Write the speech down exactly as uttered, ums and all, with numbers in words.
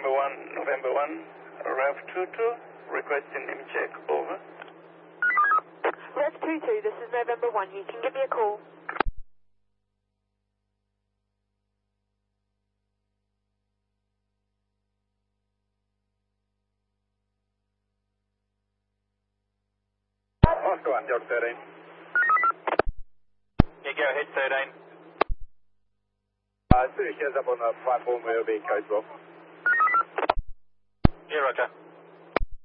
November one, November one, R A V two two, requesting name check, over. R A V two two, this is November one, you can give me a call. Oscar one, Delta thirteen. Yeah, go ahead, thirteen. Uh, as soon as he shows up on the platform, we'll be code twelve. Yeah, roger.